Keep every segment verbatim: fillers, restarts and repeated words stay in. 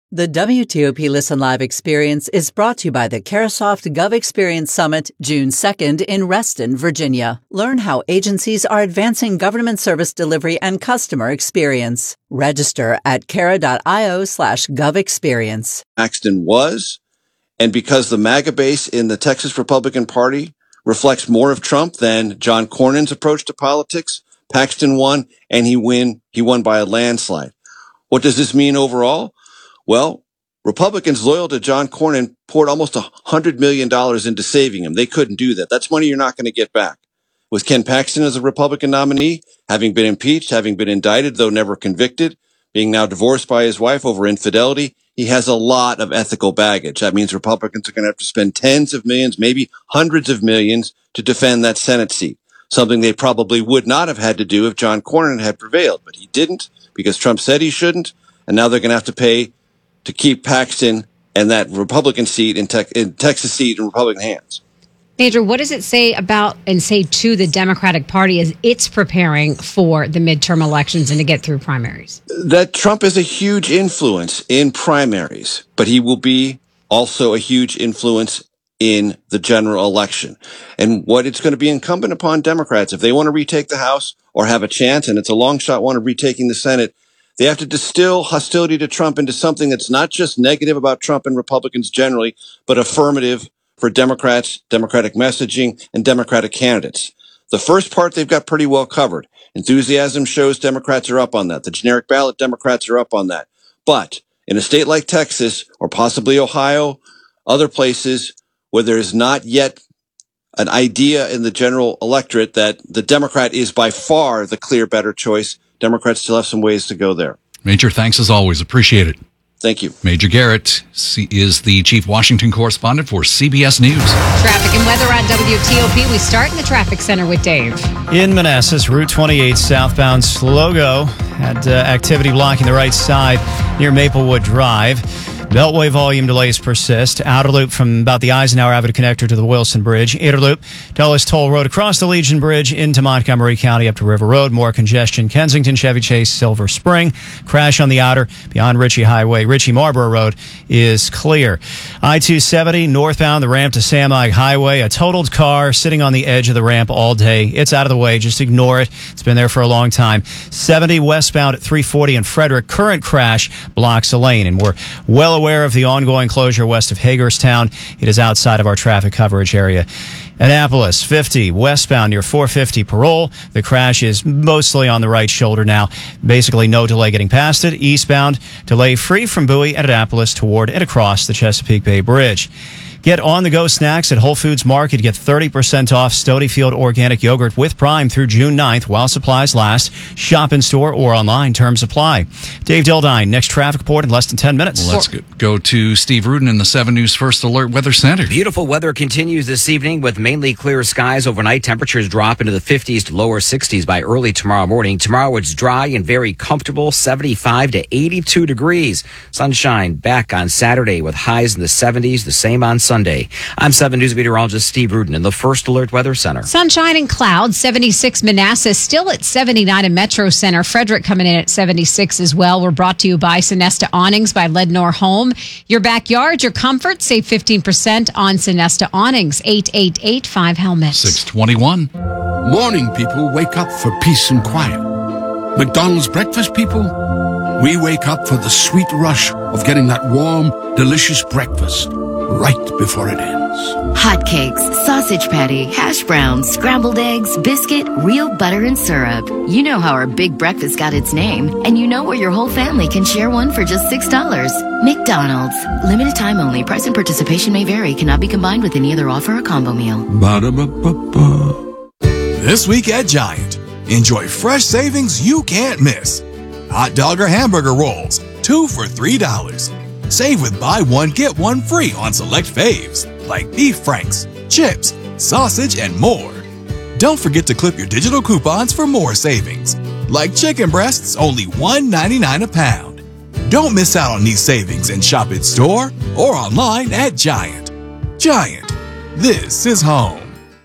The W T O P Listen Live experience is brought to you by the Carasoft Gov Experience Summit, June second in Reston, Virginia. Learn how agencies are advancing government service delivery and customer experience. Register at cara.io slash govexperience. Paxton was, and because the MAGA base in the Texas Republican Party reflects more of Trump than John Cornyn's approach to politics, Paxton won, and he win. He won by a landslide. What does this mean overall? Well, Republicans loyal to John Cornyn poured almost one hundred million dollars into saving him. They couldn't do that. That's money you're not going to get back. With Ken Paxton as a Republican nominee, having been impeached, having been indicted, though never convicted, being now divorced by his wife over infidelity, he has a lot of ethical baggage. That means Republicans are going to have to spend tens of millions, maybe hundreds of millions to defend that Senate seat, something they probably would not have had to do if John Cornyn had prevailed. But he didn't because Trump said he shouldn't, and now they're going to have to pay to keep Paxton and that Republican seat in, te- in Texas seat in Republican hands. Major, what does it say about and say to the Democratic Party as it's preparing for the midterm elections and to get through primaries? That Trump is a huge influence in primaries, but he will be also a huge influence in the general election. And what it's going to be incumbent upon Democrats, if they want to retake the House or have a chance, and it's a long shot one of retaking the Senate, they have to distill hostility to Trump into something that's not just negative about Trump and Republicans generally, but affirmative for Democrats, Democratic messaging, and Democratic candidates. The first part they've got pretty well covered. Enthusiasm shows Democrats are up on that. The generic ballot Democrats are up on that. But in a state like Texas, or possibly Ohio, other places where there is not yet an idea in the general electorate that the Democrat is by far the clear better choice, Democrats still have some ways to go there. Major, thanks as always. Appreciate it. Thank you. Major Garrett is the chief Washington correspondent for C B S News. Traffic and weather on W T O P. We start in the traffic center with Dave. In Manassas, Route twenty-eight southbound slow go had uh, activity blocking the right side near Maplewood Drive. Beltway volume delays persist. Outer loop from about the Eisenhower Avenue connector to the Wilson Bridge. Inner loop, Dulles Toll Road across the Legion Bridge into Montgomery County up to River Road. More congestion. Kensington, Chevy Chase, Silver Spring. Crash on the outer beyond Ritchie Highway. Ritchie Marlboro Road is clear. I two seventy northbound, the ramp to Sam Ike Highway. A totaled car sitting on the edge of the ramp all day. It's out of the way. Just ignore it. It's been there for a long time. seventy westbound at three forty in Frederick. Current crash blocks a lane. And we're well aware of the ongoing closure west of Hagerstown. It is outside of our traffic coverage area. Annapolis, fifty westbound near four fifty Parole. The crash is mostly on the right shoulder now. Basically no delay getting past it. Eastbound, delay free from Bowie at Annapolis toward and across the Chesapeake Bay Bridge. Get on-the-go snacks at Whole Foods Market. Get thirty percent off Stonyfield organic yogurt with Prime through June ninth while supplies last. Shop in store or online. Terms apply. Dave Dildine, next traffic report in less than ten minutes. Let's go to Steve Rudin in the seven News First Alert Weather Center. Beautiful weather continues this evening with mainly clear skies overnight. Temperatures drop into the fifties to lower sixties by early tomorrow morning. Tomorrow it's dry and very comfortable, seventy-five to eighty-two degrees. Sunshine back on Saturday with highs in the seventies, the same on Sunday. I'm seven News meteorologist Steve Rudin in the First Alert Weather Center. Sunshine and clouds, seventy-six Manassas, still at seventy-nine in Metro Center. Frederick coming in at seventy-six as well. We're brought to you by Sonesta Awnings by Lednor Home. Your backyard, your comfort, save fifteen percent on Sonesta Awnings. eight eight eight five helmet. six twenty-one. Morning people wake up for peace and quiet. McDonald's breakfast people, we wake up for the sweet rush of getting that warm, delicious breakfast right before it ends. Hotcakes, sausage patty, hash browns, scrambled eggs, biscuit, real butter and syrup. You know how our big breakfast got its name, and you know where your whole family can share one for just six dollars. McDonald's. Limited time only. Price and participation may vary. Cannot be combined with any other offer or combo meal. Ba-da-ba-ba-ba. This week at Giant, enjoy fresh savings you can't miss. Hot dog or hamburger rolls, two for three dollars. Save with buy one, get one free on select faves, like beef franks, chips, sausage, and more. Don't forget to clip your digital coupons for more savings, like chicken breasts, only one ninety-nine a pound. Don't miss out on these savings and shop in store or online at Giant. Giant, this is home.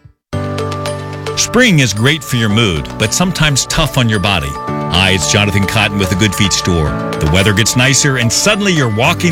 Spring is great for your mood, but sometimes tough on your body. Hi, it's Jonathan Cotton with the Good Feet store. The weather gets nicer and suddenly you're walking